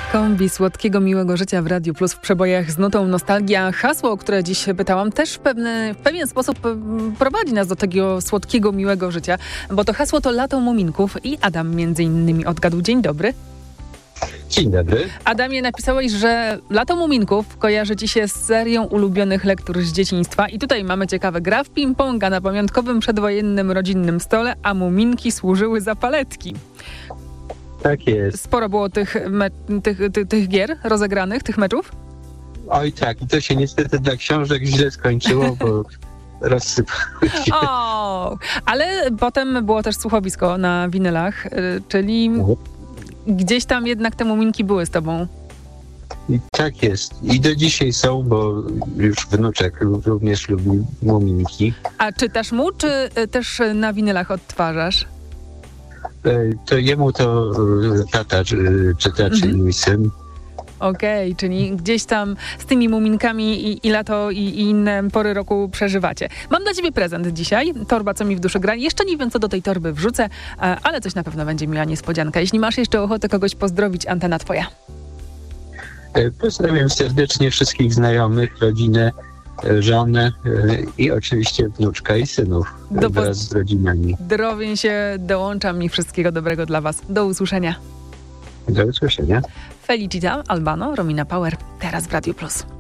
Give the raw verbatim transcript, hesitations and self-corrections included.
Kombi słodkiego, miłego życia w Radiu Plus w przebojach z nutą nostalgia. Hasło, o które dziś pytałam, też w, pewny, w pewien sposób prowadzi nas do tego słodkiego, miłego życia, bo to hasło to Lato Muminków i Adam między innymi odgadł. Dzień dobry. Dzień dobry. Adamie, napisałeś, że Lato Muminków kojarzy ci się z serią ulubionych lektur z dzieciństwa i tutaj mamy ciekawe. Gra w ping-ponga na pamiątkowym przedwojennym rodzinnym stole, a muminki służyły za paletki. Tak jest. Sporo było tych, me- tych, tych, tych gier rozegranych, tych meczów? Oj tak, i to się niestety dla książek źle skończyło, bo rozsypały się. O, ale potem było też słuchowisko na winylach, y, czyli Mhm. gdzieś tam jednak te muminki były z tobą. I tak jest. I do dzisiaj są, bo już wnuczek również lubi muminki. A czytasz mu, czy y, też na winylach odtwarzasz? E, To jemu to e, tata czy- czyta, czyli Mhm. mój syn. Okej, czyli gdzieś tam z tymi muminkami i, i lato i, i inne pory roku przeżywacie. Mam dla ciebie prezent dzisiaj. Torba, co mi w duszy gra. Jeszcze nie wiem, co do tej torby wrzucę, e, ale coś na pewno będzie miła niespodzianka. Jeśli masz jeszcze ochotę kogoś pozdrowić, antena twoja. E, Pozdrawiam serdecznie wszystkich znajomych, rodzinę, e, żonę e, i oczywiście wnuczka i synów e, Do wraz z rodzinami. Zdrowień się, dołączam i wszystkiego dobrego dla was. Do usłyszenia. Do usłyszenia. Felicita Albano, Romina Power, teraz w Radiu Plus.